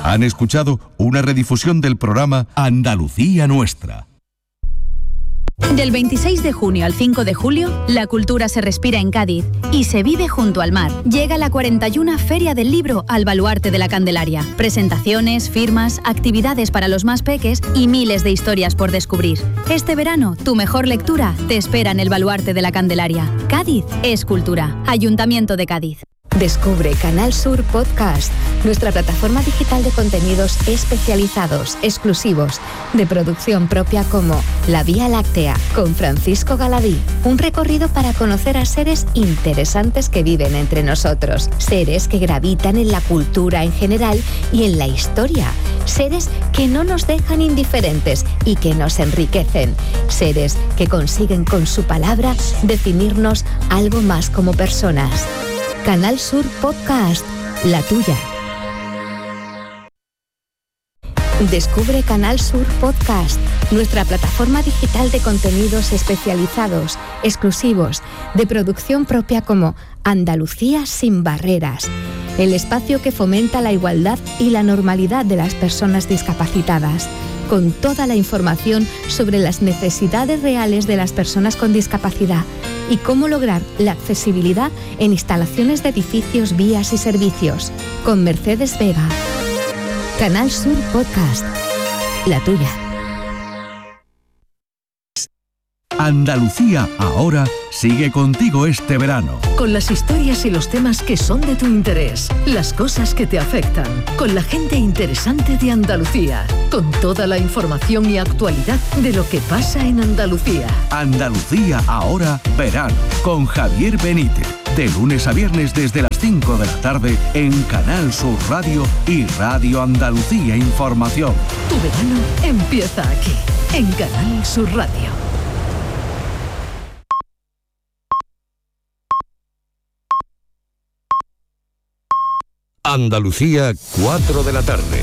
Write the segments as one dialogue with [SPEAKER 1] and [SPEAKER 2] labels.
[SPEAKER 1] Han escuchado una redifusión del programa Andalucía Nuestra.
[SPEAKER 2] Del 26 de junio al 5 de julio, la cultura se respira en Cádiz y se vive junto al mar. Llega la 41 Feria del Libro al Baluarte de la Candelaria. Presentaciones, firmas, actividades para los más peques y miles de historias por descubrir. Este verano, tu mejor lectura te espera en el Baluarte de la Candelaria. Cádiz es cultura. Ayuntamiento de Cádiz.
[SPEAKER 3] Descubre Canal Sur Podcast, nuestra plataforma digital de contenidos especializados, exclusivos, de producción propia como La Vía Láctea, con Francisco Galadí. Un recorrido para conocer a seres interesantes que viven entre nosotros, seres que gravitan en la cultura en general y en la historia, seres que no nos dejan indiferentes y que nos enriquecen, seres que consiguen con su palabra definirnos algo más como personas. Canal Sur Podcast, la tuya. Descubre Canal Sur Podcast, nuestra plataforma digital de contenidos especializados, exclusivos, de producción propia como Andalucía sin barreras, el espacio que fomenta la igualdad y la normalidad de las personas discapacitadas, con toda la información sobre las necesidades reales de las personas con discapacidad y cómo lograr la accesibilidad en instalaciones de edificios, vías y servicios, con Mercedes Vega. Canal Sur Podcast, la tuya.
[SPEAKER 1] Andalucía Ahora sigue contigo este verano.
[SPEAKER 4] Con las historias y los temas que son de tu interés, las cosas que te afectan, con la gente interesante de Andalucía, con toda la información y actualidad de lo que pasa en Andalucía.
[SPEAKER 1] Andalucía Ahora verano, con Javier Benítez, de lunes a viernes desde las 5 de la tarde en Canal Sur Radio y Radio Andalucía Información.
[SPEAKER 4] Tu verano empieza aquí, en Canal Sur Radio.
[SPEAKER 5] Andalucía, 4 de la tarde.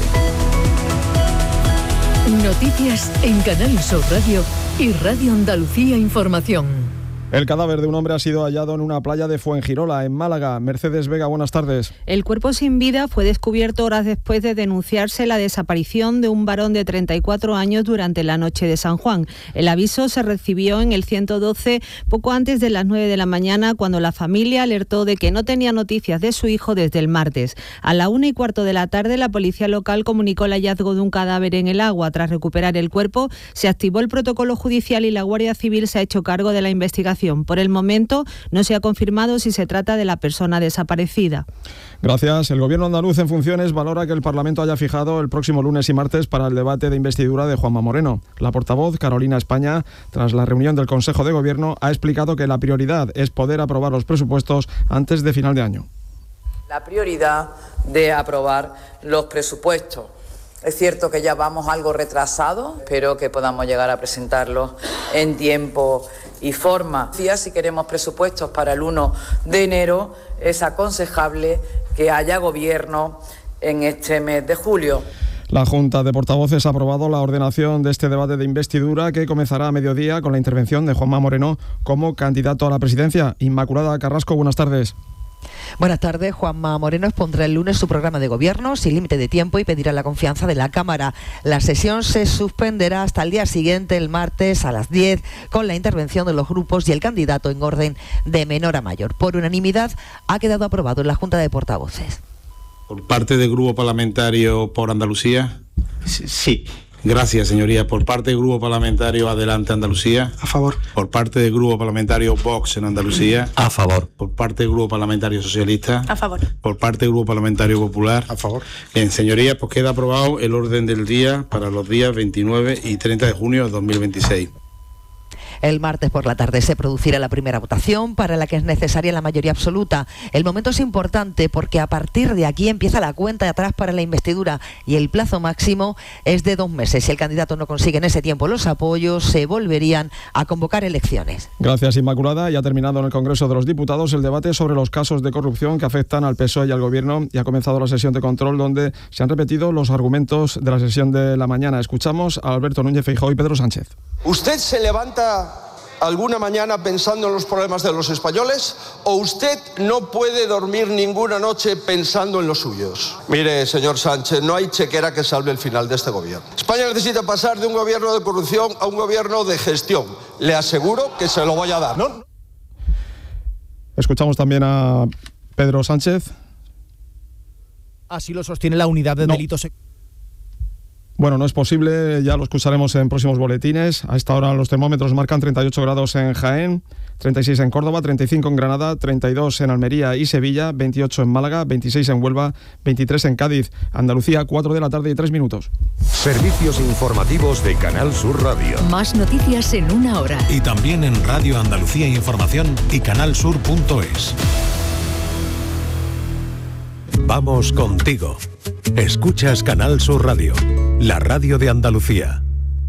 [SPEAKER 4] Noticias en Canal Sur Radio y Radio Andalucía Información.
[SPEAKER 6] El cadáver de un hombre ha sido hallado en una playa de Fuengirola, en Málaga. Mercedes Vega, buenas tardes.
[SPEAKER 7] El cuerpo sin vida fue descubierto horas después de denunciarse la desaparición de un varón de 34 años durante la noche de San Juan. El aviso se recibió en el 112 poco antes de las 9 de la mañana, cuando la familia alertó de que no tenía noticias de su hijo desde el martes. A la 1:15 de la tarde, la policía local comunicó el hallazgo de un cadáver en el agua. Tras recuperar el cuerpo, se activó el protocolo judicial y la Guardia Civil se ha hecho cargo de la investigación. Por el momento no se ha confirmado si se trata de la persona desaparecida.
[SPEAKER 6] Gracias. El Gobierno andaluz en funciones valora que el Parlamento haya fijado el próximo lunes y martes para el debate de investidura de Juanma Moreno. La portavoz, Carolina España, tras la reunión del Consejo de Gobierno, ha explicado que la prioridad es poder aprobar los presupuestos antes de final de año.
[SPEAKER 8] La prioridad de aprobar los presupuestos. Es cierto que ya vamos algo retrasados, espero que podamos llegar a presentarlos en tiempo y forma. Si queremos presupuestos para el 1 de enero, es aconsejable que haya gobierno en este mes de julio.
[SPEAKER 6] La Junta de Portavoces ha aprobado la ordenación de este debate de investidura, que comenzará a mediodía con la intervención de Juanma Moreno como candidato a la presidencia. Inmaculada Carrasco, buenas tardes.
[SPEAKER 9] Buenas tardes. Juanma Moreno expondrá el lunes su programa de gobierno sin límite de tiempo y pedirá la confianza de la Cámara. La sesión se suspenderá hasta el día siguiente, el martes a las 10, con la intervención de los grupos y el candidato en orden de menor a mayor. Por unanimidad ha quedado aprobado en la Junta de Portavoces.
[SPEAKER 10] ¿Por parte del Grupo Parlamentario por Andalucía? Sí. Gracias, señoría. Por parte del Grupo Parlamentario Adelante Andalucía. A favor. Por parte del Grupo Parlamentario Vox en Andalucía. A favor. Por parte del Grupo Parlamentario Socialista. A favor. Por parte del Grupo Parlamentario Popular. A favor. Bien, señoría, pues queda aprobado el orden del día para los días 29 y 30 de junio de 2026.
[SPEAKER 9] El martes por la tarde se producirá la primera votación, para la que es necesaria la mayoría absoluta. El momento es importante porque a partir de aquí empieza la cuenta de atrás para la investidura y el plazo máximo es de 2 meses. Si el candidato no consigue en ese tiempo los apoyos, se volverían a convocar elecciones.
[SPEAKER 6] Gracias, Inmaculada. Ya ha terminado en el Congreso de los Diputados el debate sobre los casos de corrupción que afectan al PSOE y al Gobierno, y ha comenzado la sesión de control, donde se han repetido los argumentos de la sesión de la mañana. Escuchamos a Alberto Núñez Feijóo y Pedro Sánchez.
[SPEAKER 11] Usted se levanta alguna mañana pensando en los problemas de los españoles, o usted no puede dormir ninguna noche pensando en los suyos. Mire, señor Sánchez, no hay chequera que salve el final de este gobierno. España necesita pasar de un gobierno de corrupción a un gobierno de gestión. Le aseguro que se lo voy a dar. ¿No?
[SPEAKER 6] Escuchamos también a Pedro Sánchez.
[SPEAKER 12] Así lo sostiene la unidad de delitos.
[SPEAKER 6] Bueno, no es posible, ya lo escucharemos en próximos boletines. A esta hora los termómetros marcan 38 grados en Jaén, 36 en Córdoba, 35 en Granada, 32 en Almería y Sevilla, 28 en Málaga, 26 en Huelva, 23 en Cádiz. Andalucía, 4 de la tarde y 3 minutos.
[SPEAKER 5] Servicios informativos de Canal Sur Radio.
[SPEAKER 4] Más noticias en una hora.
[SPEAKER 13] Y también en Radio Andalucía Información y canalsur.es. Vamos contigo. Escuchas Canal Sur Radio, la radio de Andalucía.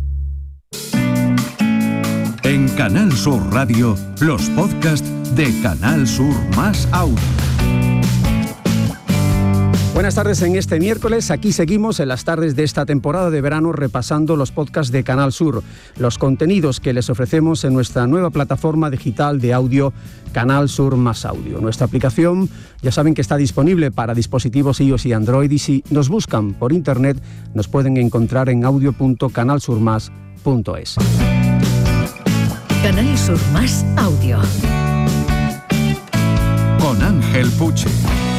[SPEAKER 1] En Canal Sur Radio, los podcasts de Canal Sur más Audio.
[SPEAKER 14] Buenas tardes en este miércoles. Aquí seguimos en las tardes de esta temporada de verano repasando los podcasts de Canal Sur, los contenidos que les ofrecemos en nuestra nueva plataforma digital de audio Canal Sur más Audio. Nuestra aplicación ya saben que está disponible para dispositivos iOS y Android, y si nos buscan por internet nos pueden encontrar en audio.canalsurmas.es.
[SPEAKER 4] Canal Sur más Audio.
[SPEAKER 1] Con Ángel Puche.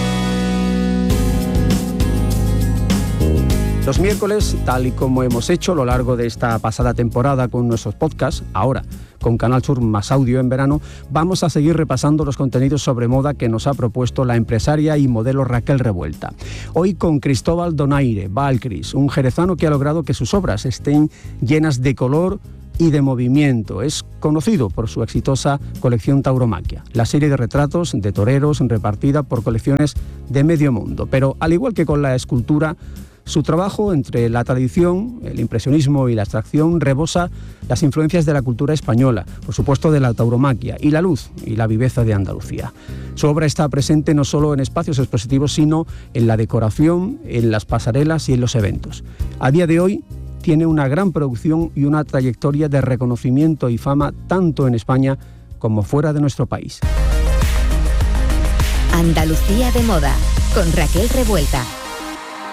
[SPEAKER 14] Los miércoles, tal y como hemos hecho a lo largo de esta pasada temporada con nuestros podcasts, ahora con Canal Sur más Audio en verano, vamos a seguir repasando los contenidos sobre moda que nos ha propuesto la empresaria y modelo Raquel Revuelta. Hoy con Cristóbal Donaire, Valcris, un jerezano que ha logrado que sus obras estén llenas de color y de movimiento. Es conocido por su exitosa colección Tauromaquia, la serie de retratos de toreros repartida por colecciones de medio mundo. Pero al igual que con la escultura, su trabajo entre la tradición, el impresionismo y la abstracción rebosa las influencias de la cultura española, por supuesto de la tauromaquia, y la luz y la viveza de Andalucía. Su obra está presente no solo en espacios expositivos, sino en la decoración, en las pasarelas y en los eventos. A día de hoy tiene una gran producción y una trayectoria de reconocimiento y fama tanto en España como fuera de nuestro país.
[SPEAKER 3] Andalucía de moda, con Raquel Revuelta.